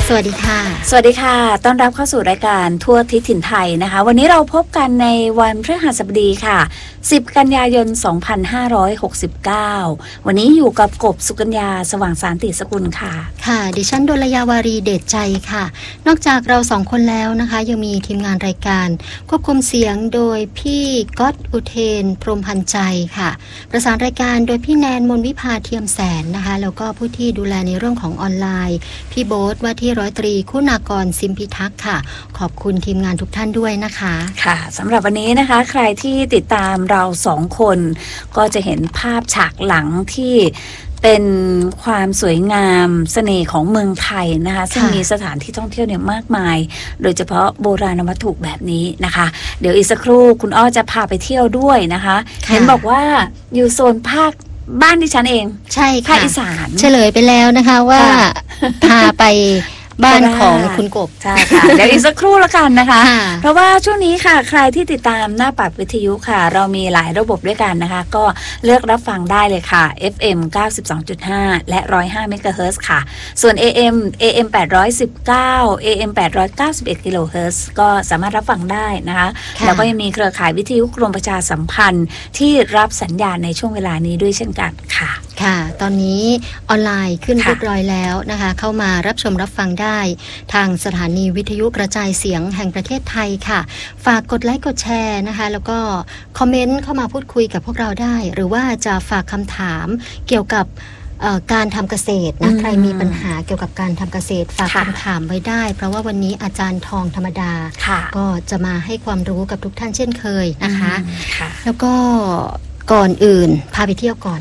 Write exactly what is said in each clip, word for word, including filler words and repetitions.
สวัสดีค่ะสวัสดีค่ะต้อนรับเข้าสู่รายการทั่วทิศถิ่นไทยนะคะวันนี้เราพบกันในวันพฤหัสบดีค่ะสิบกันยายนสองพันห้าร้อยหกสิบเก้าวันนี้อยู่กับกบสุกัญญาสว่างสานติสกุลค่ะค่ะดิฉันดลยาวารีเดชใจค่ะนอกจากเราสองคนแล้วนะคะยังมีทีมงานรายการควบคุมเสียงโดยพี่ก๊อตอุเทนพรหมพันใจค่ะประสานรายการโดยพี่แนนมนวิภาเทียมแสนนะคะแล้วก็ผู้ที่ดูแลในเรื่องของออนไลน์พี่โบ๊ทว่าที่ร้อยตรีคุณากรซิมพิทักษ์ค่ะขอบคุณทีมงานทุกท่านด้วยนะคะค่ะสำหรับวันนี้นะคะใครที่ติดตามเราสองคนก็จะเห็นภาพฉากหลังที่เป็นความสวยงามเสน่ห์ของเมืองไทยนะคะซึ่งมีสถานที่ท่องเที่ยวเนี่ยมากมายโดยเฉพาะโบราณวัตถุแบบนี้นะคะเดี๋ยวอีกสักครู่คุณอ้อจะพาไปเที่ยวด้วยนะคะเห็นบอกว่าอยู่โซนภาคบ้านดิฉันเองใช่ค่ะภาคอีสานเฉลยไปแล้วนะคะว่าพาไปบ้านของคุณกบใช่ค่ะเดี๋ยวอีกสักครู่ละกันนะคะเพราะว่าช่วงนี้ค่ะใครที่ติดตามหน้าปัดวิทยุค่ะเรามีหลายระบบด้วยกันนะคะก็เลือกรับฟังได้เลยค่ะ เอฟ เอ็ม เก้าสิบสองจุดห้า และ หนึ่งร้อยห้า เมกะเฮิรตซ์ค่ะส่วน เอ เอ็ม เอ เอ็ม แปดร้อยสิบเก้า เอ เอ็ม แปดร้อยเก้าสิบเอ็ด กิโลเฮิรตซ์ก็สามารถรับฟังได้นะคะแล้วก็ยังมีเครือข่ายวิทยุกรมประชาสัมพันธ์ที่รับสัญญาณในช่วงเวลานี้ด้วยเช่นกันค่ะค่ะตอนนี้ออนไลน์ขึ้นเรียบร้อยแล้วนะคะเข้ามารับชมรับฟังได้ทางสถานีวิทยุกระจายเสียงแห่งประเทศไทยค่ะฝากกดไลค์กดแชร์นะคะแล้วก็คอมเมนต์เข้ามาพูดคุยกับพวกเราได้หรือว่าจะฝากคำถามเกี่ยวกับการทำเกษตรนะใครมีปัญหาเกี่ยวกับการทำเกษตรฝากคำถามไว้ได้เพราะว่าวันนี้อาจารย์ทองธรรมดาก็จะมาให้ความรู้กับทุกท่านเช่นเคยนะคะแล้วก็ก่อนอื่นพาไปเที่ยวก่อน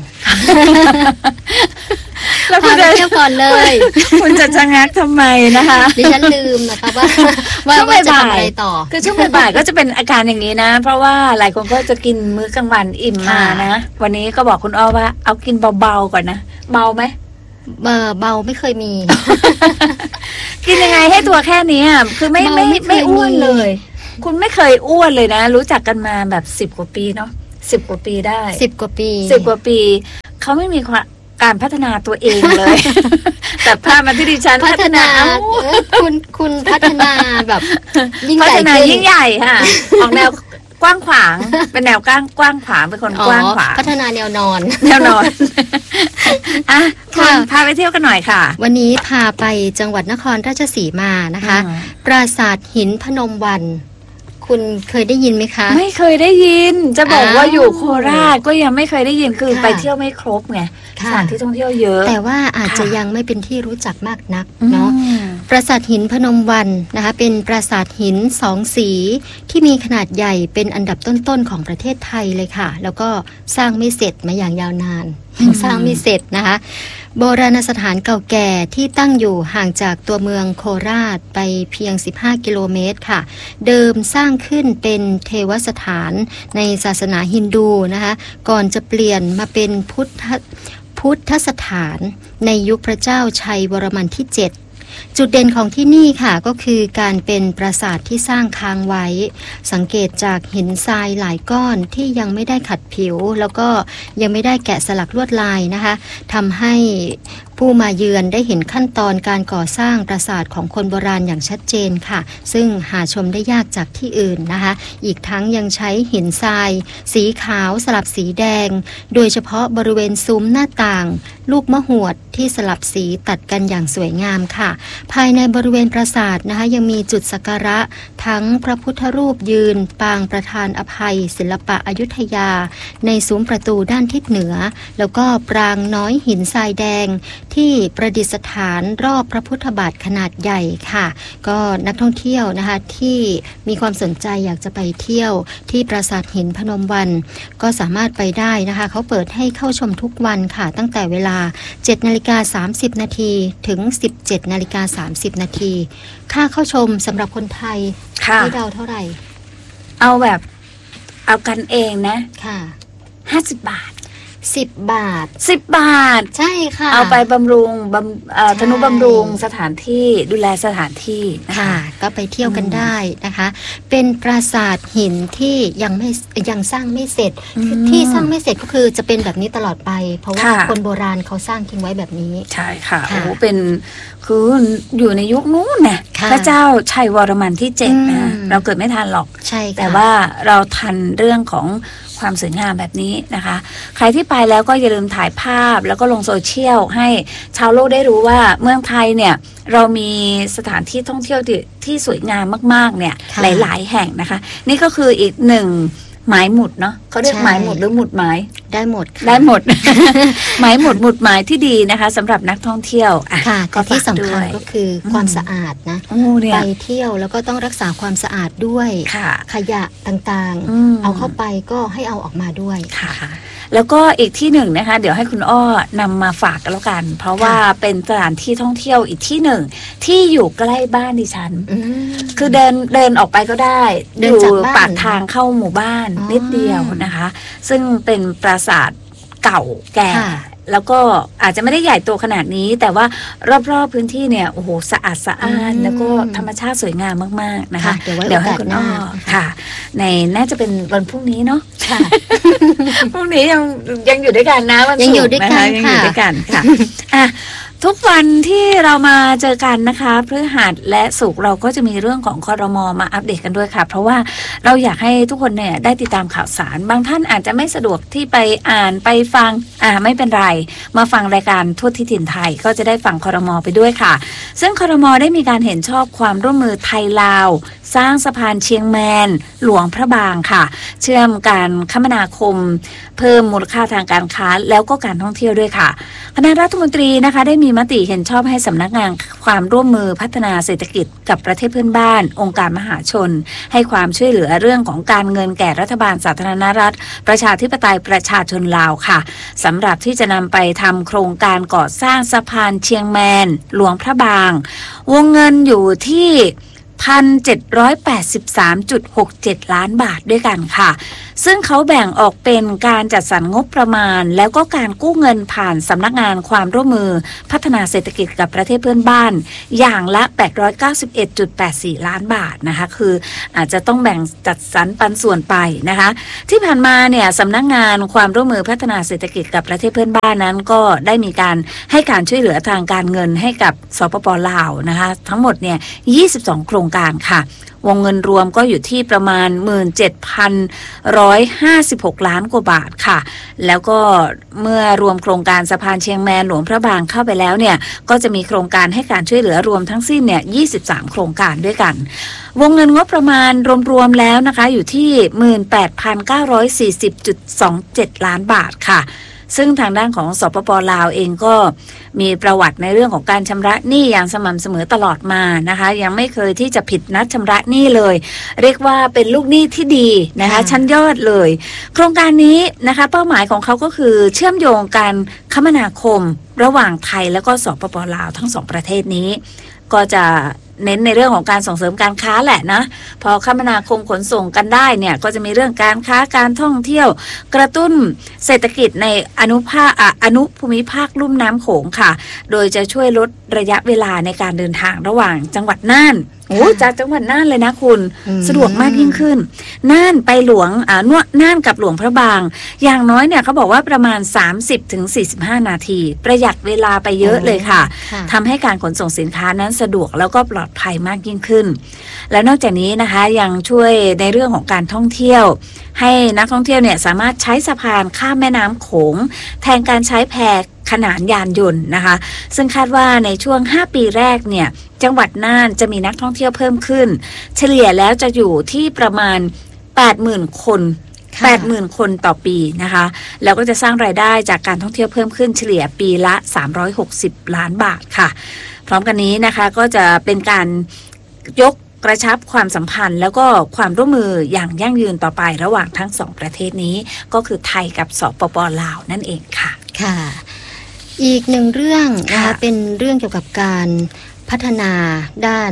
แล้วพาไปเที่ยวก่อนเลยคุณจะชะงักทำไมนะคะดิฉันลืมนะคะว่าว่าจะทำอะไรต่อคือช่วงบ่ายก็จะเป็นอาการอย่างนี้นะเพราะว่าหลายคนก็จะกินมื้อกลางวันอิ่มมานะวันนี้ก็บอกคุณอ้อว่าเอากินเบาๆก่อนนะเบาไหมเบาเบาไม่เคยมีกินยังไงให้ตัวแค่นี้คือไม่ไม่ไม่อ้วนเลยคุณไม่เคยอ้วนเลยนะรู้จักกันมาแบบสิบกว่าปีเนาะสิบกว่าปีได้สิบกว่าปีสิบกว่าปีเขาไม่มีการพัฒนาตัวเองเลยแต่พามาที่ดิฉันพัฒนาคุณคุณพัฒนาแบบยิ่งใหญ่พัฒนายิ่งใหญ่ค่ะออกแนวกว้างขวางเป็นแนวกว้างกว้างขวางเป็นคนกว้างขวางพัฒนาแนวนอนแนวนอนอ่ะค่ะพาไปเที่ยวกันหน่อยค่ะวันนี้พาไปจังหวัดนครราชสีมานะคะปราสาทหินพนมวันคุณเคยได้ยินไหมคะไม่เคยได้ยินจะบอกว่าอยู่โคราชก็ยังไม่เคยได้ยินคือไปเที่ยวไม่ครบไงสถานที่ท่องเที่ยวเยอะแต่ว่าอาจจะยังไม่เป็นที่รู้จักมากนักเนาะปราสาทหินพนมวันนะคะเป็นปราสาทหินสองสีที่มีขนาดใหญ่เป็นอันดับต้นๆของประเทศไทยเลยค่ะแล้วก็สร้างไม่เสร็จมาอย่างยาวนานยังสร้างไม่เสร็จนะคะโบราณสถานเก่าแก่ที่ตั้งอยู่ห่างจากตัวเมืองโคราชไปเพียงสิบห้ากิโลเมตรค่ะเดิมสร้างขึ้นเป็นเทวสถานในศาสนาฮินดูนะคะก่อนจะเปลี่ยนมาเป็นพุทธพุทธสถานในยุคพระเจ้าชัยวรมันที่เจ็ดจุดเด่นของที่นี่ค่ะก็คือการเป็นปราสาทที่สร้างค้างไว้สังเกตจากหินทรายหลายก้อนที่ยังไม่ได้ขัดผิวแล้วก็ยังไม่ได้แกะสลักลวดลายนะคะทำให้ผู้มาเยือนได้เห็นขั้นตอนการก่อสร้างปราสาทของคนโบราณอย่างชัดเจนค่ะซึ่งหาชมได้ยากจากที่อื่นนะคะอีกทั้งยังใช้หินทรายสีขาวสลับสีแดงโดยเฉพาะบริเวณซุ้มหน้าต่างลูกมะหวดที่สลับสีตัดกันอย่างสวยงามค่ะภายในบริเวณปราสาทนะคะยังมีจุดสักการะทั้งพระพุทธรูปยืนปางประธานอภัยศิลปะอยุธยาในซุ้มประตูด้านทิศเหนือแล้วก็ปรางน้อยหินทรายแดงที่ประดิษฐานรอบพระพุทธบาทขนาดใหญ่ค่ะก็นักท่องเที่ยวนะคะที่มีความสนใจอยากจะไปเที่ยวที่ปราสาทหินพนมวันก็สามารถไปได้นะคะเขาเปิดให้เข้าชมทุกวันค่ะตั้งแต่เวลา เจ็ดนาฬิกาสามสิบนาทีถึง สิบเจ็ดนาฬิกาสามสิบนาทีค่าเข้าชมสำหรับคนไทยให้เดาเท่าไหร่เอาแบบเอากันเองนะค่ะห้าสิบบาทสิบบาทสิบบาทใช่ค่ะเอาไปบำรุงบำธนุบำรุงสถานที่ดูแลสถานที่ค่ะก็ไปเที่ยวกันได้นะคะเป็นปราสาทหินที่ยังไม่ยังสร้างไม่เสร็จที่สร้างไม่เสร็จก็คือจะเป็นแบบนี้ตลอดไปเพราะว่าคนโบราณเขาสร้างทิ้งไว้แบบนี้ใช่ค่ะโอ้เป็นคืออยู่ในยุคนู้นนะพระเจ้าชัยวรมันที่เจ็ดนะเราเกิดไม่ทันหรอกใช่แต่ว่าเราทันเรื่องของความสวยงามแบบนี้นะคะใครที่ไปแล้วก็อย่าลืมถ่ายภาพแล้วก็ลงโซเชียลให้ชาวโลกได้รู้ว่าเมืองไทยเนี่ยเรามีสถานที่ท่องเที่ยวที่ที่สวยงามมากๆเนี่ยหลายๆแห่งนะคะนี่ก็คืออีกหนึ่งหมายหมุดเนาะเขาเรียกหมายหมุดหรือหมุดหมายได้หมดได้หมด หมายหมุดหมุดหมายที่ดีนะคะสำหหรับนักท่องเที่ยวค่ะก็ที่สำคัญก็คือความสะอาดนะไปเที่ยวแล้วก็ต้องรักษาความสะอาดด้วยขยะต่างๆเอาเข้าไปก็ให้เอาออกมาด้วยค่ะแล้วก็อีกที่หนึ่งนะคะเดี๋ยวให้คุณอ้อนำมาฝากกันแล้วกันเพราะว่าเป็นสถานที่ท่องเที่ยวอีกที่หนึ่งที่อยู่ใกล้บ้านดิฉันคือเดินเดินออกไปก็ได้อยู่ปากทางเข้าหมู่บ้านนิดเดียวนะคะซึ่งเป็นปราสาทเก่าแก่แล้วก็อาจจะไม่ได้ใหญ่โตขนาดนี้แต่ว่ารอบๆพื้นที่เนี่ยโอ้โหสะอาดสะอ้านแล้วก็ธรรมชาติสวยงามมากๆนะคะเดี๋ยวให้คุณอ้อค่ะในน่าจะเป็นวันพรุ่งนี้เนาะพรุ่งนี้ยังยังอยู่ด้วยกันนะวันศุกร์นะคะยังอยู่ด้วยกันค่ะอ่ะทุกวันที่เรามาเจอกันนะคะพฤหัสและศุกร์เราก็จะมีเรื่องของครม.มาอัปเดตกันด้วยค่ะเพราะว่าเราอยากให้ทุกคนเนี่ยได้ติดตามข่าวสารบางท่านอาจจะไม่สะดวกที่ไปอ่านไปฟังอ่าไม่เป็นไรมาฟังรายการทั่วทิศถิ่นไทยก็จะได้ฟังครม.ไปด้วยค่ะซึ่งครม.ได้มีการเห็นชอบความร่วมมือไทยลาวสร้างสะพานเชียงแมนหลวงพระบางค่ะเชื่อมการคมนาคมเพิ่มมูลค่าทางการค้าแล้วก็การท่องเที่ยวด้วยค่ะคณะรัฐมนตรีนะคะได้มีมติเห็นชอบให้สำนักงานความร่วมมือพัฒนาเศรษฐกิจกับประเทศเพื่อนบ้านองค์การมหาชนให้ความช่วยเหลือเรื่องของการเงินแก่รัฐบาลสาธารณรัฐประชาธิปไตยประชาชนลาวค่ะสำหรับที่จะนำไปทำโครงการก่อสร้างสะพานเชียงแมนหลวงพระบางวงเงินอยู่ที่ หนึ่งพันเจ็ดร้อยแปดสิบสามจุดหกเจ็ด ล้านบาทด้วยกันค่ะซึ่งเขาแบ่งออกเป็นการจัดสรรงบประมาณแล้วก็การกู้เงินผ่านสำนักงานความร่วมมือพัฒนาเศรษฐกิจกับประเทศเพื่อนบ้านอย่างละ แปดร้อยเก้าสิบเอ็ดจุดแปดสี่ ล้านบาทนะคะคืออาจจะต้องแบ่งจัดสรรปันส่วนไปนะคะที่ผ่านมาเนี่ยสำนักงานความร่วมมือพัฒนาเศรษฐกิจกับประเทศเพื่อนบ้านนั้นก็ได้มีการให้การช่วยเหลือทางการเงินให้กับสปป.ลาวนะคะทั้งหมดเนี่ยยี่สิบสองโครงการค่ะวงเงินรวมก็อยู่ที่ประมาณ หนึ่งหมื่นเจ็ดพันหนึ่งร้อยห้าสิบหก ล้านกว่าบาทค่ะแล้วก็เมื่อรวมโครงการสะพานเชียงแมนหลวงพระบางเข้าไปแล้วเนี่ยก็จะมีโครงการให้การช่วยเหลือรวมทั้งสิ้นเนี่ยยี่สิบสามโครงการด้วยกันวงเงินงบประมาณรวมๆแล้วนะคะอยู่ที่ หนึ่งหมื่นแปดพันเก้าร้อยสี่สิบจุดสองเจ็ด ล้านบาทค่ะซึ่งทางด้านของสปป.ลาวเองก็มีประวัติในเรื่องของการชำระหนี้อย่างสม่ำเสมอตลอดมานะคะยังไม่เคยที่จะผิดนัดชำระหนี้เลยเรียกว่าเป็นลูกหนี้ที่ดีนะคะชั้นยอดเลยโครงการนี้นะคะเป้าหมายของเขาก็คือเชื่อมโยงการคมนาคมระหว่างไทยแล้วก็สปป.ลาวทั้งสองประเทศนี้ก็จะเน้นในเรื่องของการส่งเสริมการค้าแหละนะพอคมนาคมขนส่งกันได้เนี่ยก็จะมีเรื่องการค้าการท่องเที่ยวกระตุ้นเศรษฐกิจในอนุภาคอนุภูมิภาคลุ่มน้ำโขงค่ะโดยจะช่วยลดระยะเวลาในการเดินทางระหว่างจังหวัดน่านโอ้จากจังหวัดน่านเลยนะคุณสะดวกมากยิ่งขึ้นน่านไปหลวงอ่านวน่านกับหลวงพระบางอย่างน้อยเนี่ยเขาบอกว่าประมาณ สามสิบถึงสี่สิบห้า นาทีประหยัดเวลาไปเยอะเลยค่ะทำให้การขนส่งสินค้านั้นสะดวกแล้วก็ปลอดภัยมากยิ่งขึ้นและนอกจากนี้นะคะยังช่วยในเรื่องของการท่องเที่ยวให้นักท่องเที่ยวเนี่ยสามารถใช้สะพานข้ามแม่น้ำโขงแทนการใช้แพขนานยานยนต์นะคะซึ่งคาดว่าในช่วงห้าปีแรกเนี่ยจังหวัดน่านจะมีนักท่องเที่ยวเพิ่มขึ้นเฉลี่ยแล้วจะอยู่ที่ประมาณ แปดหมื่น คนแปดหมื่น คนต่อปีนะคะแล้วก็จะสร้างรายได้จากการท่องเที่ยวเพิ่มขึ้นเฉลี่ยปีละสามร้อยหกสิบล้านบาทค่ะพร้อมกันนี้นะคะก็จะเป็นการยกกระชับความสัมพันธ์แล้วก็ความร่วมมืออย่างยั่งยืนต่อไประหว่างทั้งสองประเทศนี้ก็คือไทยกับสปป.ลาวนั่นเองค่ะค่ะอีกหนึ่งเรื่องนะคะเป็นเรื่องเกี่ยวกับการพัฒนาด้าน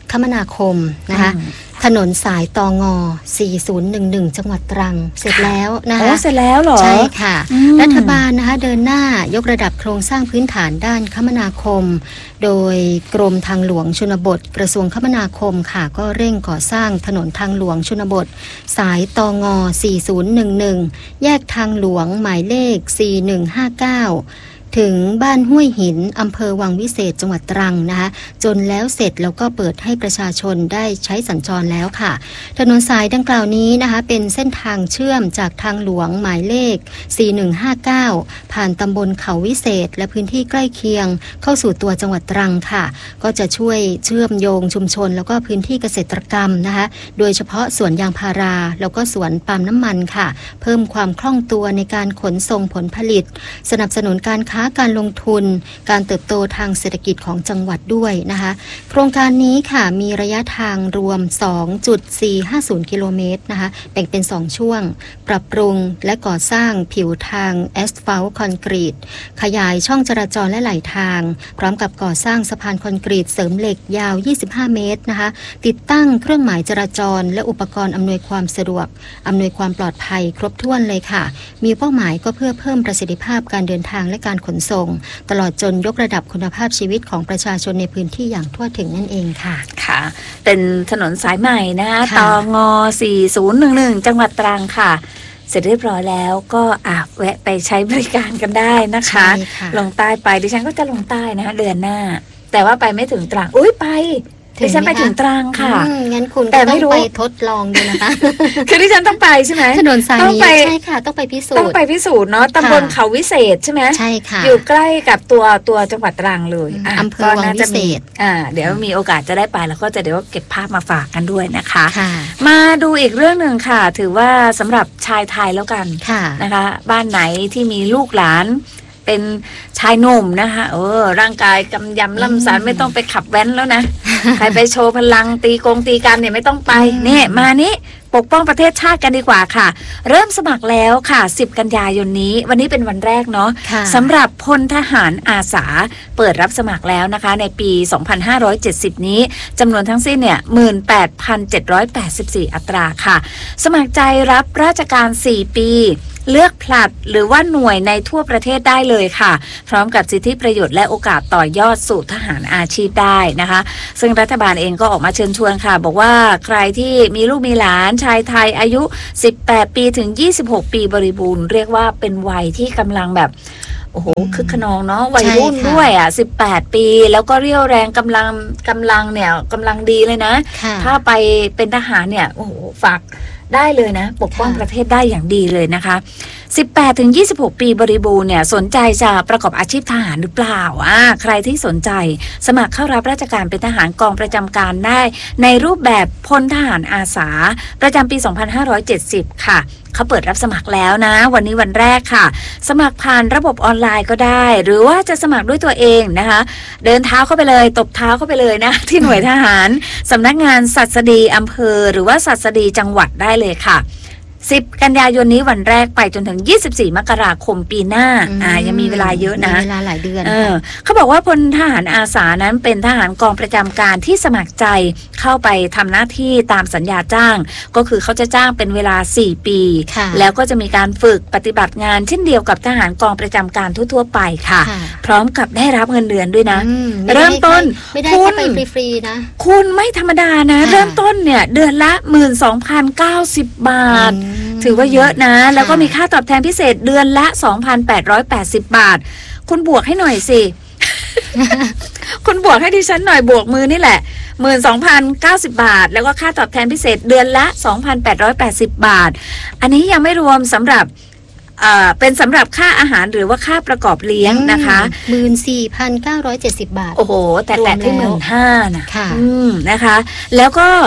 คมนาคมนะคะถนนสายตงสี่ศูนย์หนึ่งหนึ่งจังหวัดตรังเสร็จแล้วนะคะเสร็จแล้วเหรอใช่ค่ะรัฐบาลนะคะเดินหน้ายกระดับโครงสร้างพื้นฐานด้านคมนาคมโดยกรมทางหลวงชนบทกระทรวงคมนาคมค่ะก็เร่งก่อสร้างถนนทางหลวงชนบทสายตงสี่ศูนย์หนึ่งหนึ่งแยกทางหลวงหมายเลขสี่หนึ่งห้าเก้าถึงบ้านห้วยหินอำเภอวังวิเศษจังหวัดตรังนะคะจนแล้วเสร็จแล้วก็เปิดให้ประชาชนได้ใช้สัญจรแล้วค่ะถนนสายดังกล่าวนี้นะคะเป็นเส้นทางเชื่อมจากทางหลวงหมายเลขสี่หนึ่งห้าเก้าผ่านตำบลเขาวิเศษและพื้นที่ใกล้เคียงเข้าสู่ตัวจังหวัดตรังค่ะก็จะช่วยเชื่อมโยงชุมชนแล้วก็พื้นที่เกษตรกรรมนะคะโดยเฉพาะสวนยางพาราแล้วก็สวนปาล์มน้ำมันค่ะเพิ่มความคล่องตัวในการขนส่งผลผลิตสนับสนุนการค้าการลงทุนการเติบโตทางเศรษฐกิจของจังหวัดด้วยนะคะโครงการนี้ค่ะมีระยะทางรวม สองจุดสี่ห้าศูนย์ กิโลเมตรนะคะแบ่งเป็นสองช่วงปรับปรุงและก่อสร้างผิวทางแอสฟัลต์คอนกรีตขยายช่องจราจรและไหลทางพร้อมกับก่อสร้างสะพานคอนกรีตเสริมเหล็กยาวยี่สิบห้าเมตรนะคะติดตั้งเครื่องหมายจราจรและอุปกรณ์อำนวยความสะดวกอำนวยความปลอดภัยครบถ้วนเลยค่ะมีเป้าหมายก็เพื่อเพิ่มประสิทธิภาพการเดินทางและการขนส่งตลอดจนยกระดับคุณภาพชีวิตของประชาชนในพื้นที่อย่างทั่วถึงนั่นเองค่ะค่ะเป็นถนนสายใหม่นะคะตงสี่ศูนย์หนึ่งหนึ่งจังหวัดตรังค่ะเสร็จเรียบร้อยแล้วก็อ่ะแวะไปใช้บริการกันได้นะคะลงใต้ไปดิฉันก็จะลงใต้นะคะเดือนหน้าแต่ว่าไปไม่ถึงตรังอุ้ยไปดิฉันไปถึงตรังค่ะงั้นคุณก็ต้องไปทดลองดูนะคะคือดิฉันต้องไปใช่ไหมถนนสายนี้ใช่ค่ะต้องไปพิสูจน์ต้องไปพิสูจน์เนาะตำบลเขาวิเศษใช่ไหมใช่ค่ะอยู่ใกล้กับตัวตัวจังหวัดตรังเลยอำเภอวังวิเศษอ่าเดี๋ยวมีโอกาสจะได้ไปแล้วก็จะเดี๋ยวเก็บภาพมาฝากกันด้วยนะคะมาดูอีกเรื่องหนึ่งค่ะถือว่าสำหรับชายไทยแล้วกันนะคะบ้านไหนที่มีลูกหลานเป็นชายหนุ่มนะคะเออร่างกายกำยำล่ำสันไม่ต้องไปขับแว้นแล้วนะใครไปโชว์พลังตีกงตีกันเนี่ยไม่ต้องไปเนี่ยมานี้ปกป้องประเทศชาติกันดีกว่าค่ะเริ่มสมัครแล้วค่ะสิบกันยายนนี้วันนี้เป็นวันแรกเนาะสำหรับพลทหารอาสาเปิดรับสมัครแล้วนะคะในปีสองพันห้าร้อยเจ็ดสิบนี้จำนวนทั้งสิ้นเนี่ย หนึ่งหมื่นแปดพันเจ็ดร้อยแปดสิบสี่ อัตราค่ะสมัครใจรับราชการสี่ปีเลือกผลัดหรือว่าหน่วยในทั่วประเทศได้เลยค่ะพร้อมกับสิทธิประโยชน์และโอกาสต่อยอดสู่ทหารอาชีพได้นะคะซึ่งรัฐบาลเองก็ออกมาเชิญชวนค่ะบอกว่าใครที่มีลูกมีหลานชายไทยอายุสิบแปดปีถึงยี่สิบหกปีบริบูรณ์เรียกว่าเป็นวัยที่กำลังแบบโอ้โหคึกขนองเนาะวัยรุ่นด้วยอ่ะสิบแปดปีแล้วก็เรี่ยวแรงกำลังกำลังเนี่ยกำลังดีเลยนะถ้าไปเป็นทหารเนี่ยโอ้โหฝากได้เลยนะปกป้องประเทศได้อย่างดีเลยนะคะสิบแปดถึงยี่สิบหกปีบริบูรณ์เนี่ยสนใจจะประกอบอาชีพทหารหรือเปล่าอ่าใครที่สนใจสมัครเข้ารับราชการเป็นทหารกองประจำการได้ในรูปแบบพลทหารอาสาประจำปีสองพันห้าร้อยเจ็ดสิบค่ะเขาเปิดรับสมัครแล้วนะวันนี้วันแรกค่ะสมัครผ่านระบบออนไลน์ก็ได้หรือว่าจะสมัครด้วยตัวเองนะคะเดินเท้าเข้าไปเลยตบเท้าเข้าไปเลยนะที่หน่วยทหารสำนักงานศัสดีอำเภอหรือว่าศัสดีจังหวัดได้เลยค่ะสิบกันยายนนี้วันแรกไปจนถึงยี่สิบสี่มกราคมปีหน้าอ่ายังมีเวลาเยอะนะเวลาหลายเดือนเออเขาบอกว่าพลทหารอาสานั้นเป็นทหารกองประจำการที่สมัครใจเข้าไปทำหน้าที่ตามสัญญาจ้างก็คือเขาจะจ้างเป็นเวลาสี่ปีแล้วก็จะมีการฝึกปฏิบัติงานเช่นเดียวกับทหารกองประจำการทั่วๆไปค่ะพร้อมกับได้รับเงินเดือนด้วยนะเริ่มต้นไม่ได้แค่ไปฟรีๆนะคุณไม่ธรรมดานะเริ่มต้นเนี่ยเดือนละ หนึ่งหมื่นสองพันเก้าสิบ บาทถือว่าเยอะนะแล้วก็มีค่าตอบแทนพิเศษเดือนละ สองพันแปดร้อยแปดสิบ บาทคุณบวกให้หน่อยสิ คุณบวกให้ดิฉันหน่อยบวกมือนี่แหละ หนึ่งหมื่นสองพันเก้าสิบ บาทแล้วก็ค่าตอบแทนพิเศษเดือนละ สองพันแปดร้อยแปดสิบ บาทอันนี้ยังไม่รวมสำหรับเอ่อเป็นสำหรับค่าอาหารหรือว่าค่าประกอบเลี้ยงนะคะหนึ่งหมื่นสี่พันเก้าร้อยเจ็ดสิบ บาทโอ้โหแต่แต่ที่ หนึ่งหมื่นห้าพัน นะค่ะอืมนะคะแล้วก็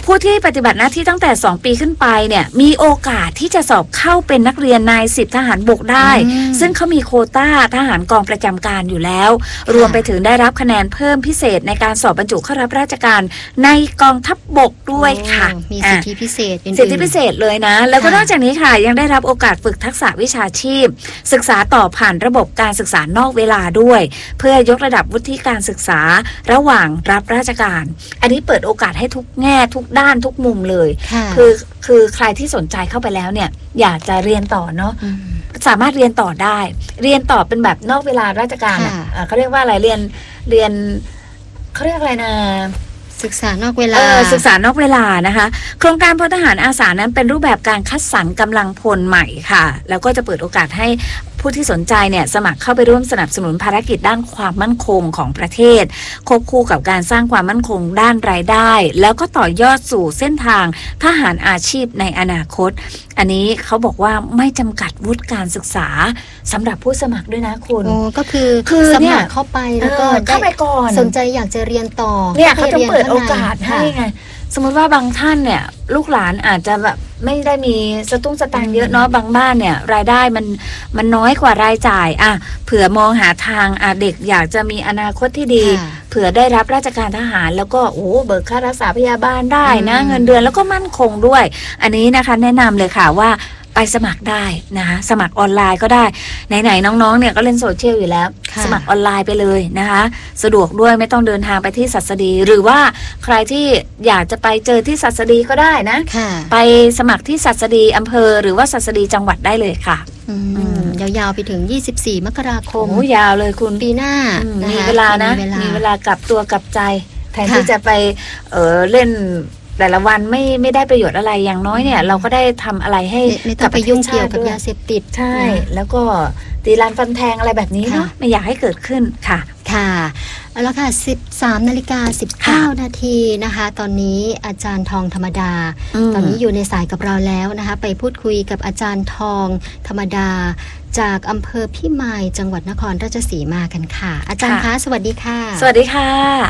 ผู้ที่ปฏิบัติหน้าที่ตั้งแต่สองปีขึ้นไปเนี่ยมีโอกาสที่จะสอบเข้าเป็นนักเรียนนายสิบทหารบกได้ซึ่งเขามีโควต้าทหารกองประจำการอยู่แล้วรวมไปถึงได้รับคะแนนเพิ่มพิเศษในการสอบบรรจุเข้ารับราชการในกองทัพบกด้วยค่ะมีสิทธิพิเศษสิทธิพิเศษเลยนะแล้วก็นอกจากนี้ค่ะยังได้รับโอกาสฝึกทักษะวิชาชีพศึกษาต่อผ่านระบบการศึกษานอกเวลาด้วยเพื่อยกระดับวุฒิการศึกษาระหว่างรับราชการอันนี้เปิดโอกาสให้ทุกแง่ทุกด้านทุกมุมเลยคือคือใครที่สนใจเข้าไปแล้วเนี่ยอยากจะเรียนต่อเนาะสามารถเรียนต่อได้เรียนต่อเป็นแบบนอกเวลาราชการอ่ะเขาเรียกว่าอะไรเรียนเรียนเขาเรียกอะไรนะศึกษานอกเวลาศึกษานอกเวลานะคะโครงการพลทหารอาสานั้นเป็นรูปแบบการคัดสรรกำลังพลใหม่ค่ะแล้วก็จะเปิดโอกาสให้ผู้ที่สนใจเนี่ยสมัครเข้าไปร่วมสนับสนุนภารกิจด้านความมั่นคงของประเทศควบคู่กับการสร้างความมั่นคงด้านรายได้แล้วก็ต่อยอดสู่เส้นทางทหารอาชีพในอนาคตอันนี้เขาบอกว่าไม่จำกัดวุฒิการศึกษาสำหรับผู้สมัครด้วยนะคุณโอ้ก็คือคือสมัครเข้าไปแล้วก็เข้าไปก่อนสนใจอยากจะเรียนต่อเนี่ยเขาจะเปิดโอกาสให้ไงสมมติว่าบางท่านเนี่ยลูกหลานอาจจะแบบไม่ได้มีสตุ้งสตางค์เยอะเนาะบางบ้านเนี่ยรายได้มันมันน้อยกว่ารายจ่ายอ่ะเผื่อมองหาทางอ่ะเด็กอยากจะมีอนาคตที่ดีเผื่อได้รับราชการทหารแล้วก็โอ้เบิกค่ารักษาพยาบาลได้นะเงินเดือนแล้วก็มั่นคงด้วยอันนี้นะคะแนะนำเลยค่ะว่าไปสมัครได้นะคะสมัครออนไลน์ก็ได้ไหนๆน้องๆเนี่ยก็เล่นโซเชียลอยู่แล้วสมัครออนไลน์ไปเลยนะคะสะดวกด้วยไม่ต้องเดินทางไปที่ศัสดีหรือว่าใครที่อยากจะไปเจอที่ศัสดีก็ได้นะไปสมัครที่ศัสดีอำเภอหรือว่าศัสดีจังหวัดได้เลยค่ะยาวๆไปถึงยี่สิบสี่มกราคมโอ้ยาวเลยคุณปีหน้ามีเวลานะมีเวลากลับตัวกลับใจแทนที่จะไปเออเล่นแต่ละวันไม่ไม่ได้ประโยชน์อะไรอย่างน้อยเนี่ยเราก็ได้ทำอะไรให้ไม่ต้องไปยุ่งเกี่ยวกับยาเสพติดใช่แล้วก็ตีรันฟันแทงอะไรแบบนี้เนาะไม่อยากให้เกิดขึ้นค่ะค่ะเอาละค่ะ สิบสามนาฬิกาสิบเก้านาทีนะคะตอนนี้อาจารย์ทองธรรมดาตอนนี้อยู่ในสายกับเราแล้วนะคะไปพูดคุยกับอาจารย์ทองธรรมดาจากอำเภอพิมายจังหวัดนครราชสีมากันค่ะอาจารย์คะสวัสดีค่ะสวัสดีค่ะ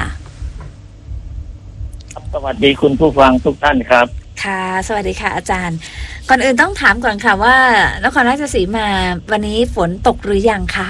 สวัสดีคุณผู้ฟังทุกท่านครับค่ะสวัสดีค่ะอาจารย์ก่อนอื่นต้องถามก่อนค่ะว่านครราชสีมาวันนี้ฝนตกหรือยังคะ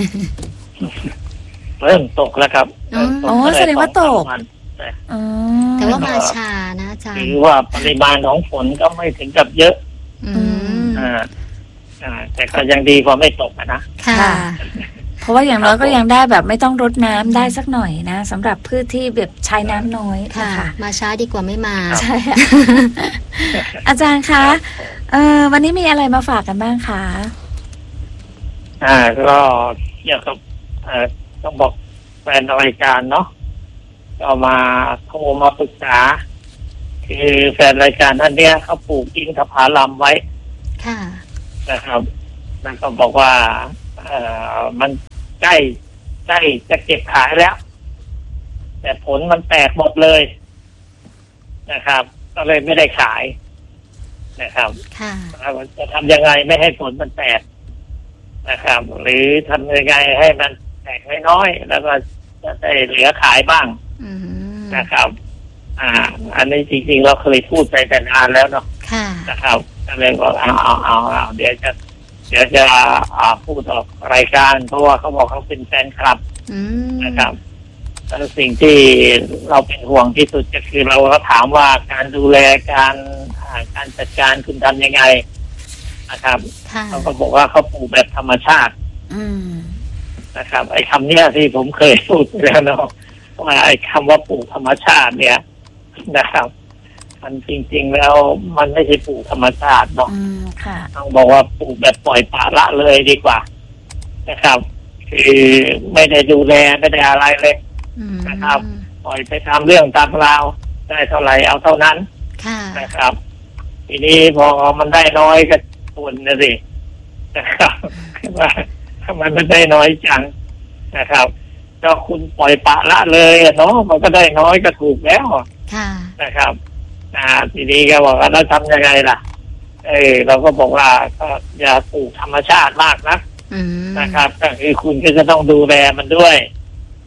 เริ่มตกแล้วครับอ๋อแสดงว่าตกแต่ว่ามาช้านะอาจารย์หรือว่าปริมาณของฝนก็ไม่ถึงกับเยอะอ่าอ่าแต่ก็ยังดีกว่าไม่ตกนะค่ะเพราะว่าอย่างน้อยก็ยังได้แบบไม่ต้องรดน้ำได้สักหน่อยนะสำหรับพืชที่แบบใช้น้ำน้อยค่ะมาช้าดีกว่าไม่มาใช่อาจารย์คะเออวันนี้มีอะไรมาฝากกันบ้างคะอ่าก็เกี่ยวกับเอ่อต้องบอกแฟนรายการเนาะก็มาโทรมาปรึกษาคือแฟนรายการท่านเนี้ยเขาปลูกอินทผลัมไว้ค่ะนะครับนั่นก็บอกว่าเอ่อมันใกล้ใกล้จะเก็บขายแล้วแต่ผลมันแตกหมดเลยนะครับก็เลยไม่ได้ขายนะครับจะทำยังไงไม่ให้ผลมันแตกนะครับหรือทำยังไงให้มันแตกน้อยๆแล้วก็จะได้เหลือขายบ้างนะครับอ่าอันนี้จริงๆเราเคยพูดไปแต่นานแล้วเนาะนะครับก็เลยบอกเอาเอาเอาเอาเดี๋ยวจะเดี๋ยวจะพูดออกรายการเพราะว่าเขาบอกเขาเป็นแฟนคลับนะครับแล้วสิ่งที่เราเป็นห่วงที่สุดก็คือเราก็ถามว่าการดูแลการการจัดการคุณทำยังไงนะครับเขาก็บอกว่าเขาปลูกแบบธรรมชาตินะครับไอ้คำเนี้ยที่ผมเคยพูดไปแล้วเนาะว่าไอ้คำว่าปลูกธรรมชาติเนี่ยนะครับมันจริงๆแล้วมันไม่ใช่ปลูกธรรมชาติเนาะต้องบอกว่าปลูกแบบปล่อยปละละเลยดีกว่านะครับคือไม่ได้ดูแลไม่ได้อะไรเลยนะครับปล่อยไปตามเรื่องตามราวได้เท่าไหร่เอาเท่านั้นนะครับทีนี้พอมันได้น้อยก็ตุนนะสินะครับว่าถ้ามันไม่ได้น้อยจังนะครับก็คุณปล่อยปละละเลยเนาะมันก็ได้น้อยก็ถูกแล้วนะครับอ่าทีนี้ก็บอกว่าเราทำยังไงล่ะเออเราก็บอกว่าก็อย่าปลูกธรรมชาติมากนะนะครับก็คือคุณก็จะต้องดูแลมันด้วย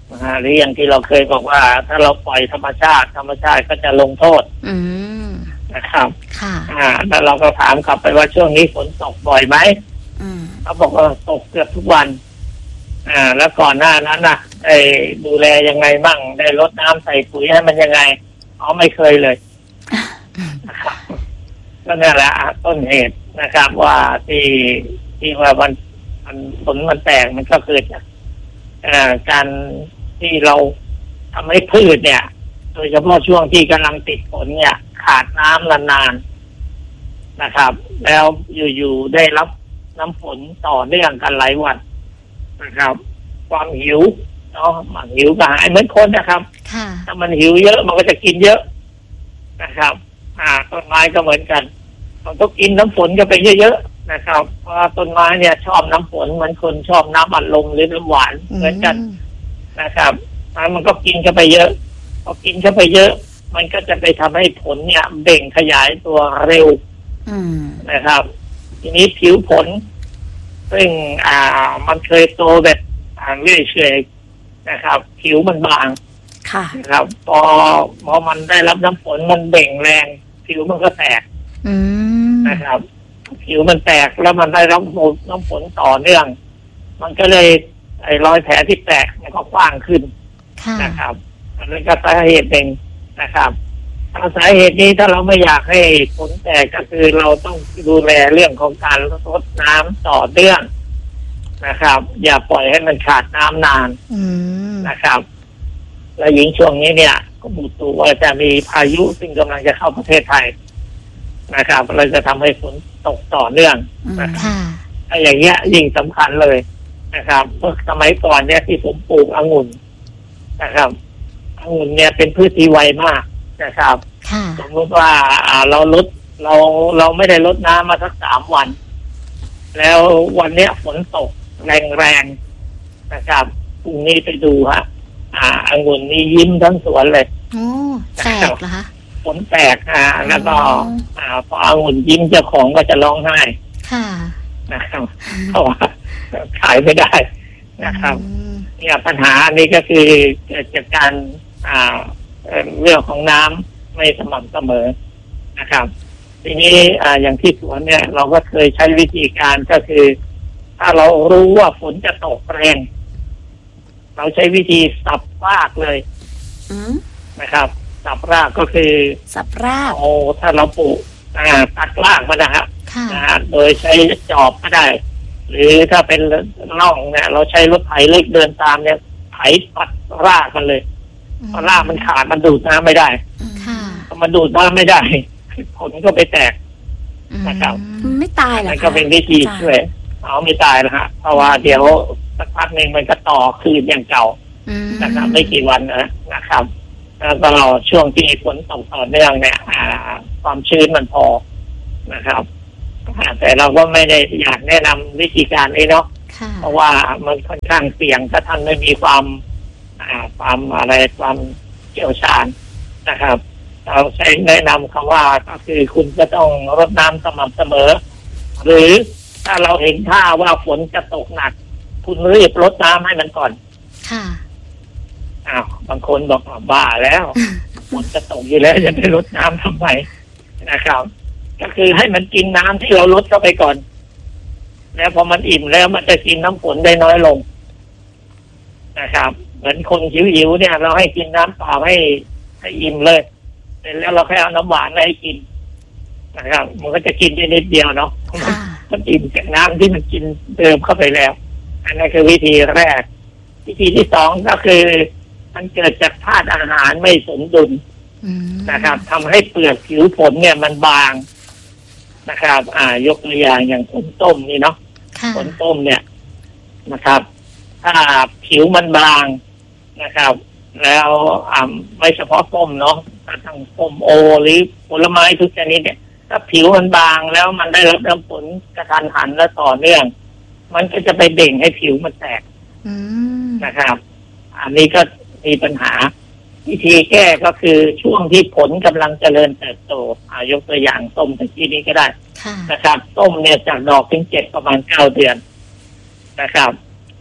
หรืออย่างที่เราเคยบอกว่าถ้าเราปล่อยธรรมชาติธรรมชาติก็จะลงโทษนะครับค่ะอ่าแล้วเราก็ถามกลับไปว่าช่วงนี้ฝนตกบ่อยไหมเขาบอกว่าตกเกือบทุกวันอ่าแล้วก่อนหน้านั้นนะได้ดูแลยังไงบ้างได้รดน้ำใส่ปุ๋ยให้มันยังไงเขาไม่เคยเลยนะครับก็นี่แหละต้นเหตุนะครับว่าที่ที่ว่ามันมันฝนมันแตกมันก็เกิดจากการที่เราทำให้พืชเนี่ยโดยเฉพาะช่วงที่กำลังติดฝนเนี่ยขาดน้ำนานๆนะครับแล้วอยู่ๆได้รับน้ำฝนต่อเนื่องกันหลายวันนะครับความหิวเนาะมันหิวก็หายเหมือนคนนะครับถ้ามันหิวเยอะมันก็จะกินเยอะนะครับอ่าต้นไม้ก็เหมือนกันมันต้องกินน้ำฝนกันไปเยอะๆนะครับเพราะต้นไม้เนี่ยชอบน้ำฝนเหมือนคนชอบน้ำอัดลมหรือน้ำหวานเหมือนกันนะครับมันก็กินเข้าไปเยอะพอกินเข้าไปเยอะมันก็จะไปทำให้ผลเนี่ยเบ่งขยายตัวเร็วนะครับทีนี้ผิวผลซึ่งอ่ามันเคยโตแบบอ่าเรื่อยเฉยนะครับผิวมันบางค่ะนะครับพอพอมันได้รับน้ำฝนมันเบ่งแรงผิวมันก็แตกนะครับผิวมันแตกแล้วมันได้รับน้ำฝนต่อเนื่องมันก็เลยไอ้รอยแผลที่แตกมันก็กว้างขึ้นนะครับอันนี้ก็สาเหตุหนึ่งนะครับสาเหตุนี้ถ้าเราไม่อยากให้ฝนแตกก็คือเราต้องดูแลเรื่องของการรดน้ำต่อเนื่องนะครับอย่าปล่อยให้มันขาดน้ำนานนะครับและยิ่งช่วงนี้เนี่ยก็มุตุว่าจะมีพายุซึ่งกำลังจะเข้าประเทศไทยนะครับเราจะทำให้ฝนตกต่อเนื่องนะครับไอ้อย่างเงี้ยยิ่งสำคัญเลยนะครับเมื่อสมัยก่อนเนี่ยที่ผมปลูกองุ่นนะครับองุ่นเนี่ยเป็นพืชที่ไวมากนะครับสมมติว่าเราลดเราเราไม่ได้ลดน้ำมาสักสามวันแล้ววันเนี้ยฝนตกแรงๆนะครับพรุ่งนี้ไปดูฮะอ่าองุ่นนี่ยิ้มทั้งสวนเลยโอ้แตกเหรอคะฝนแตกอ่าแล้วก็อ่าพอองุ่นยิ้มเจ้าของก็จะร้องไห้ค่ะนะครับเพราะว่าขายไม่ได้นะครับเนี่ยปัญหานี้ก็คือเกิดจากการอ่าเรื่องของน้ำไม่สม่ำเสมอนะครับทีนี้อ่าอย่างที่สวนเนี่ยเราก็เคยใช้วิธีการก็คือถ้าเรารู้ว่าฝนจะตกแรงเราใช้วิธีสับรากเลยนะครับสับรากก็คือสับรากโอ้ถ้าเราปลูกอ่าตัดรากมันนะครับนะฮะโดยใช้จอบก็ได้หรือถ้าเป็นร่องเนี่ยเราใช้รถไถเล็กเดินตามเนี่ยไถตัดรากมันเลยเพราะรากมันขาดมันดูดน้ำไม่ได้พอมันดูดน้ำไม่ได้ผลก็ไปแตกนะครับไม่ตายหรอคะก็เป็นวิธีช่วยเอาไม่ตายแล้วฮะเพราะว่าเดี๋ยวสักพักหนึ่งมันก็ต่อคืนอย่างเก่านะครับไม่กี่วันนะนะครับแล้วก็ช่วงที่ฝนตกต่อเนื่องเนี่ยความชื้นมันพอนะครับแต่เราก็ไม่ได้อยากแนะนำวิธีการนี้เนาะเพราะว่ามันค่อนข้างเสี่ยงถ้าท่านไม่มีความความอะไรความเชี่ยวชาญนะครับเราใช้แนะนำคำว่าก็คือคุณจะต้องรดน้ำสม่ำเสมอหรือถ้าเราเห็นท่าว่าฝนจะตกหนักคุณรีบรดน้ำให้มันก่อนค่ะอ้าวบางคนบอกบ้าแล้วฝนจะตกอยู่แล้วจะไปรดน้ำทำไมนะครับก็คือให้มันกินน้ำที่เราลดเข้าไปก่อนแล้วพอมันอิ่มแล้วมันจะกินน้ำฝนได้น้อยลงนะครับเหมือนคนหิวๆเนี่ยเราให้กินน้ำเปล่าให้ให้อิ่มเลยเสร็จแล้วเราแค่เอาน้ำหวานให้กินนะครับมันก็จะกินได้นิดเดียวเนาะมันอิ่มจากน้ำที่มันกินเติมเข้าไปแล้วอันนั้นคือวิธีแรกวิธีที่สองก็คือมันเกิดจากธาตุอาหารไม่สมดุลนะครับทำให้เปลือกผิวผลเนี่ยมันบางนะครับอ่ายกตัวอย่างอย่างผลต้มนี่เนาะผลต้มเนี่ยนะครับถ้าผิวมันบางนะครับแล้วอ่าไม่เฉพาะส้มเนาะทั้งส้มโอหรือผลไม้ทุกชนิดเนี่ยถ้าผิวมันบางแล้วมันได้รับน้ำฝนกระทันหันและต่อเนื่องมันก็จะไปเบ่งให้ผิวมันแตกนะครับอันนี้ก็มีปัญหาวิธีแก้ก็คือช่วงที่ผลกำลังเจริญเติบโตอายกตัวอย่างส้มตะกี้นี้ก็ได้นะครับส้มเนี่ยจากดอกถึงเจ็ดประมาณเก้าเดือนนะครับ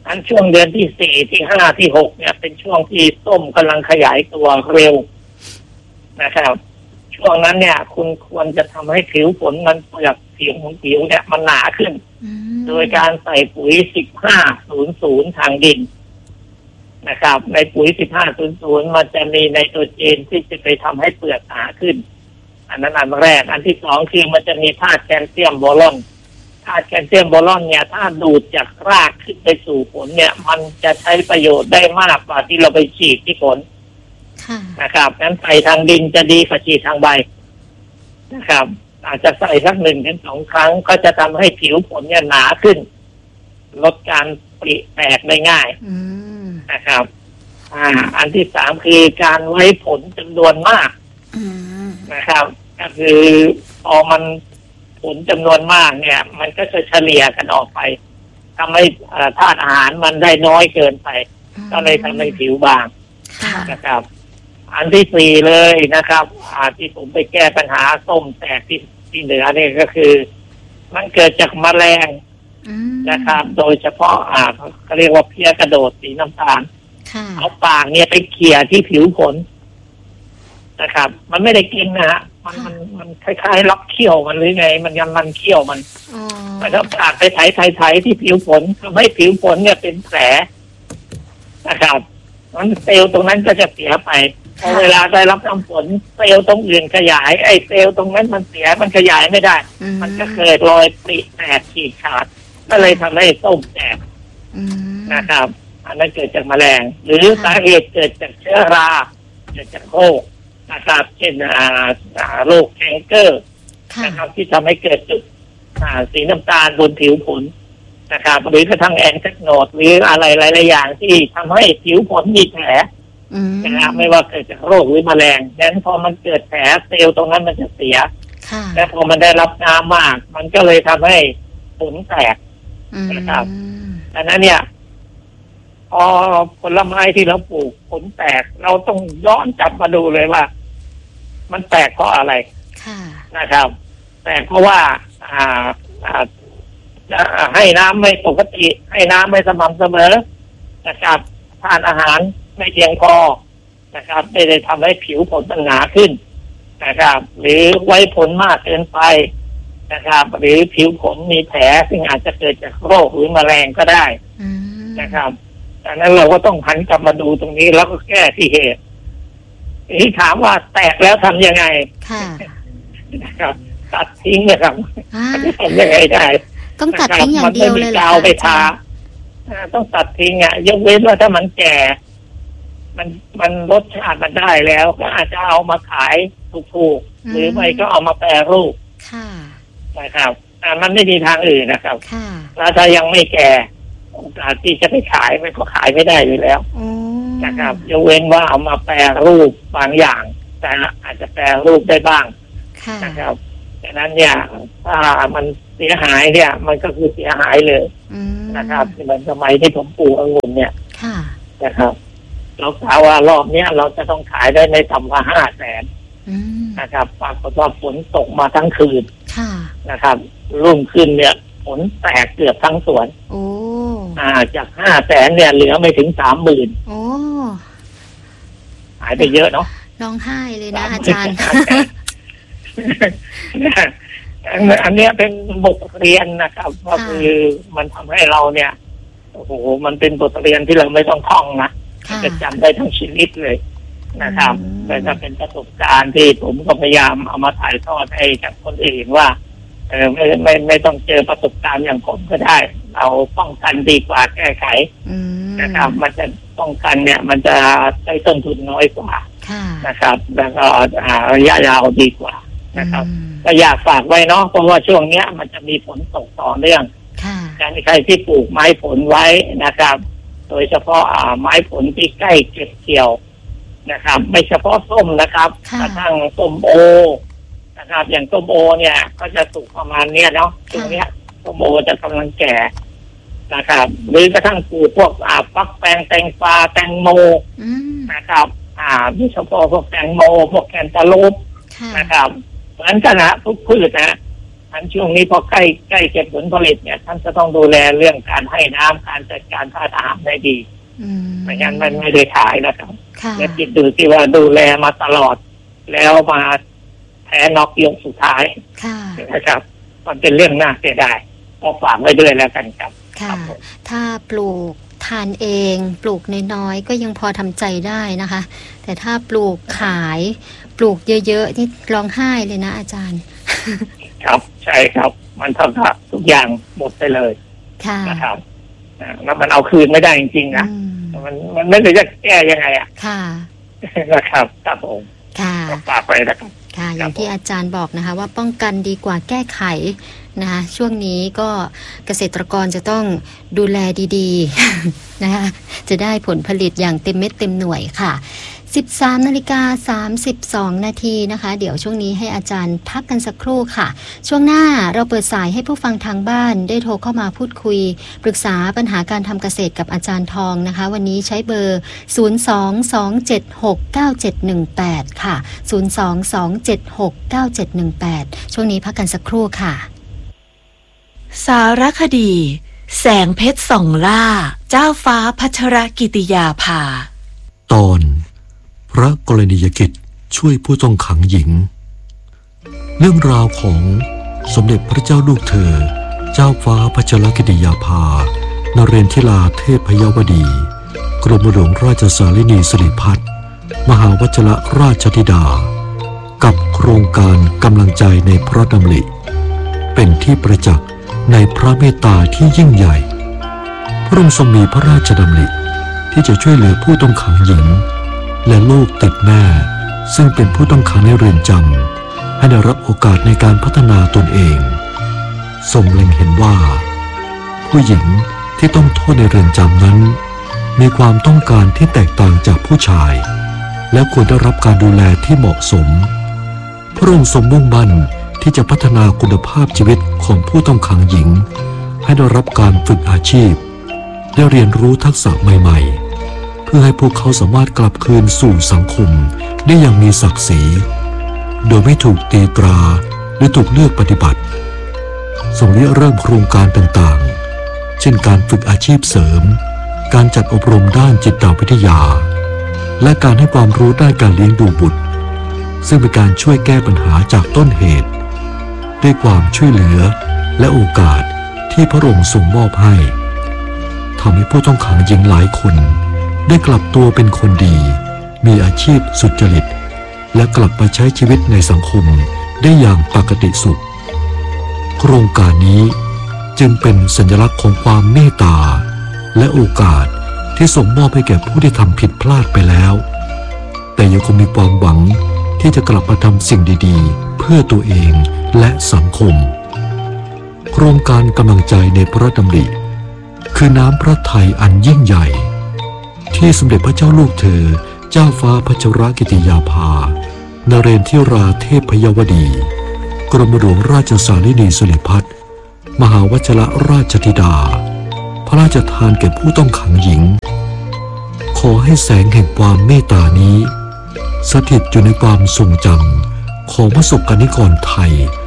อันช่วงเดือนที่สี่ที่ห้าที่หกเนี่ยเป็นช่วงที่ส้มกำลังขยายตัวเร็วนะครับช่วงนั้นเนี่ยคุณควรจะทำให้ผิวผลมันเปลือกผิวของผิวเนี่ยมันหนาขึ้นโดยการใส่ปุ๋ยสิบห้าศูนย์ศูนย์ทางดินนะครับในปุ๋ยสิบห้าศูนย์ศูนย์มันจะมีไนโตรเจนที่จะไปทำให้เปลือกหนาขึ้นอันนั้นอันแรกอันที่สองคือมันจะมีธาตุแคลเซียมโบรอนธาตุแคลเซียมโบรอนเนี่ยถ้าดูดจากรากขึ้นไปสู่ผลเนี่ยมันจะใช้ประโยชน์ได้มากกว่าที่เราไปฉีดที่ผลนะครับงั้นใส่ทางดินจะดีกว่าฉีดทางใบนะครับอาจจะใส่สักหนึ่งถึงสองครั้งก็จะทำให้ผิวผลเนี่ยหนาขึ้นลดการปริแตกได้ง่ายนะครับอ่าอันที่สามคือการไว้ผลจำนวนมากนะครับก็คือพอมันผลจำนวนมากเนี่ยมันก็จะเฉลี่ยกันออกไปทำให้ธาตุอาหารมันได้น้อยเกินไปก็เลยทำให้ผิวบางนะครับอันที่สี่เลยนะครับอ่าที่ผมไปแก้ปัญหาส้มแตกที่ที่เหนือนี่ก็คือมันเกิดจากแมลงนะครับโดยเฉพาะอ่าเขาเรียกว่าเพี้ยกระโดดสีน้ำตาลเอาปากเนี่ยไปเขี่ยที่ผิวผลนะครับมันไม่ได้กินนะฮะมันมันมันคล้ายๆล็อกเขี้ยวมันหรือไงมันยังมันเขี้ยวมันมันก็ปากไปไถไถไถที่ผิวผลทำให้ผิวผลเนี่ยเป็นแผลนะครับมันเซลล์ตรงนั้นก็จะเสียไปพอเวลาได้รับน้ำฝนเซลล์ตรงอื่นขยายไอ้เซลล์ตรงนั้นมันเสียมันขยายไม่ได้มันก็เกิดรอยปริแตกฉีกขาดก็เลยทำให้ส้มแตกนะครับอันนั้นเกิดจากแมลงหรือสาเหตุเกิดจากเชื้อราเกิดจากโรคนะครับเช่นโรคแคนเกอร์นะครับที่ทำให้เกิดจุดสีน้ำตาลบนผิวผลนะครับหรือกระทั่งแอนแทกโนดหรืออะไรหลายๆอย่างที่ทำให้ผิวผลมีแผลนะครับไม่ว่าเกิดจากโรคหรือแมลงดังนั้นพอมันเกิดแผลเซลล์ตรงนั้นมันจะเสียและพอมันได้รับน้ำมากมันก็เลยทำให้ผลแตกนะครับดังนั้นเนี่ยพอผลไม้ที่เราปลูกผลแตกเราต้องย้อนกลับมาดูเลยว่ามันแตกเพราะอะไรนะครับแตกเพราะว่าอ่าอ่าให้น้ำไม่ปกติให้น้ำไม่สม่ำเสมอนะครับทานอาหารไม่เพียงพอนะครับไม่ได้ทำให้ผิวผลมันหนาขึ้นนะครับหรือไว้ผลมากเกินไปนะครับหรือผิวผลมีแผลซึ่งอาจจะเกิดจากโรคหรือแมลงก็ได้นะครับดังนั้นเราก็ต้องหันกลับมาดูตรงนี้แล้วก็แก้ที่เหตุที่ถามว่าแตกแล้วทำยังไงนะครับตัดทิ้งนะครับจะทำยังไงได้ต้องตัดทิ้งอย่างเดียวเลยเหรอไปทาต้องตัดทิ้งอ่ะยกเว้นว่าถ้ามันแก่มันมันรสชาติมันได้แล้วก็อาจจะเอามาขายถูกๆหรือไม่ก็เอามาแปรรูปนะครับอ่ามันไม่มีทางอื่นนะครับแล้วถ้ายังไม่แก่โอกาสที่จะไปขายมันก็ขายไม่ได้อยู่แล้วนะครับยกเว้นว่าเอามาแปรรูปบางอย่างแต่อาจจะแปรรูปได้บ้างนะครับดังนั้นเนี่ยถ้ามันเสียหายเนี่ยมันก็คือเสียหายเลยนะครับเหมือนสมัยที่ผมปลูกองุ่นเนี่ยนะครับเรากล่าวว่ารอบเนี้ยเราจะต้องขายได้ในต่ำกว่าห้าแสนนะครับปรากฏว่าฝนตกมาทั้งคืนนะครับรุ่งขึ้นเนี่ยฝนแตกเกือบทั้งสวนโอ้อ่าจากห้าแสนเนี่ยเหลือไม่ถึงสามหมื่นโอ้หายไปเยอะเนาะร้องไห้เลยนะอาจารย์อันนี้เป็นบทเรียนนะครับก็คือมันทำให้เราเนี่ยโอ้โหมันเป็นบทเรียนที่เราไม่ต้องท่องนะจะจำได้ทั้งชีวิตเลยนะครับแต่ถ้าเป็นประสบการณ์ที่ผมก็พยายามเอามาถ่ายทอดให้กับคนอื่นว่าเออไม่ไม่ไม่ต้องเจอประสบการณ์อย่างผมก็ได้เราป้องกันดีกว่าแก้ไขนะครับมันจะป้องกันเนี่ยมันจะใช้ต้นทุนน้อยกว่านะครับแล้วก็ระยะยาวดีกว่านะครับก็อยากฝากไว้เนาะเพราะว่าช่วงเนี้ยมันจะมีฝนตกต่อเนื่องการใครที่ปลูกไม้ผลไว้นะครับโดยเฉพาะไม้ผลที่ใกล้เก็บเกี่ยวนะครับไม่เฉพาะส้มนะครับกระทั่งส้มโอนะครับอย่างส้มโอเนี่ยก็จะสุกประมาณเนี้ยเนาะช่วงเนี้ยส้มโอจะกำลังแก่นะครับหรือกระทั่งปลูกพวกอ่าฟักแตงแตงฟ้าแตงโมนะครับอ่าไม่เฉพาะพวกแตงโมพวกแคนตาลูปนะครับเหมือนกันนะทุกพืชนะอันช่วงนี้พอใกล้ใกล้เก็บผลผลิตเนี่ยท่านจะต้องดูแลเรื่องการให้น้ำการจัดการธาตุอาหารได้ดีไม่งั้นมันไม่ได้ขายนะครับและคิดดูที่ว่าดูแลมาตลอดแล้วมาแพ้น็อกยกสุดท้ายนะครับมันเป็นเรื่องน่าเสียดายก็ฝากไว้ด้วยแล้วกันครับค่ะถ้าปลูกทานเองปลูกน้อยๆก็ยังพอทำใจได้นะคะแต่ถ้าปลูกขายปลูกเยอะๆนี่ร้องไห้เลยนะอาจารย์ครับใช่ครับมันเท่ากับทุกอย่างหมดไปเลยนะครับแล้วมันเอาคืนไม่ได้จริงๆนะมันมันไม่รู้จะแก้ยังไงอ่ะค่ะนะครับครับผมค่ะฝากไปนะครับค่ะอย่างที่อาจารย์บอกนะคะว่าป้องกันดีกว่าแก้ไขนะคะช่วงนี้ก็เกษตรกรจะต้องดูแลดีๆนะคะจะได้ผลผลิตอย่างเต็มเม็ดเต็มหน่วยค่ะสิบสามนาฬิกาสามสิบสองนาทีนะคะเดี๋ยวช่วงนี้ให้อาจารย์พักกันสักครู่ค่ะช่วงหน้าเราเปิดสายให้ผู้ฟังทางบ้านได้โทรเข้ามาพูดคุยปรึกษาปัญหาการทำเกษตรกับอาจารย์ทองนะคะวันนี้ใช้เบอร์ศูนย์ สอง สอง เจ็ด หก เก้า เจ็ด หนึ่ง แปดค่ะศูนย์ สอง สอง เจ็ด หก เก้า เจ็ด หนึ่ง แปดช่วงนี้พักกันสักครู่ค่ะสารคดีแสงเพชรส่องล่าเจ้าฟ้าพัชรกิติยาภาตอนพระกรณียกิจช่วยผู้ต้องขังหญิงเรื่องราวของสมเด็จพระเจ้าลูกเธอเจ้าฟ้าพัชรกิติยาภานเรนทิลาเทพยวดีกรมหลวงราชสารินีสิริพัฒน์มหาวชิรราชธิดากับโครงการกำลังใจในพระดำริเป็นที่ประจักษ์ในพระเมตตาที่ยิ่งใหญ่พระองค์ทรงมีพระราชดำริที่จะช่วยเหลือผู้ต้องขังหญิงและลูกติดแม่ซึ่งเป็นผู้ต้องขังในเรือนจำให้ได้รับโอกาสในการพัฒนาตนเองทรงเล็งเห็นว่าผู้หญิงที่ต้องโทษในเรือนจำนั้นมีความต้องการที่แตกต่างจากผู้ชายและควรได้รับการดูแลที่เหมาะสมพระองค์ทรงมุ่งมั่นที่จะพัฒนาคุณภาพชีวิตของผู้ต้องขังหญิงให้ได้รับการฝึกอาชีพได้เรียนรู้ทักษะใหม่ๆเพื่อให้พวกเขาสามารถกลับคืนสู่สังคมได้อย่างมีศักดิ์ศรีโดยไม่ถูกตีตราหรือถูกเลือกปฏิบัติทรงเริ่มโครงการต่างๆเช่นการฝึกอาชีพเสริมการจัดอบรมด้านจิตวิทยาและการให้ความรู้ด้านการเลี้ยงดูบุตรซึ่งเป็นการช่วยแก้ปัญหาจากต้นเหตุด้วยความช่วยเหลือและโอกาสที่พระองค์ทรงมอบให้ทำให้ผู้ต้องขังหญิงหลายคนได้กลับตัวเป็นคนดีมีอาชีพสุจริตและกลับมาใช้ชีวิตในสังคมได้อย่างปกติสุขโครงการนี้จึงเป็นสัญลักษณ์ของความเมตตาและโอกาสที่ทรงมอบให้แก่ผู้ที่ทำผิดพลาดไปแล้วแต่ยังคงมีความหวังที่จะกลับมาทำสิ่งดีๆเพื่อตัวเองและสังคมโครงการกำลังใจในพระดำริคือน้ำพระทัยอันยิ่งใหญ่ที่สมเด็จพระเจ้าลูกเธอเจ้าฟ้าพัชรกิติยาภานเรนทิราเทพยวดีกรมหลวงราชสารินีสิริพัฒน์มหาวชิรราชธิดาพระราชทานแก่ผู้ต้องขังหญิงขอให้แสงแห่งความเมตตานี้สถิตอยู่ในความทรงจำของประสบกนิกรไทย